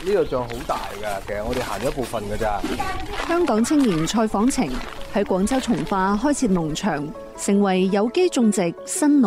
呢度仲好大㗎，其實我哋行咗一部分㗎咋。 香港青年蔡訪晴喺廣州從化開設農場，成為有機種植新農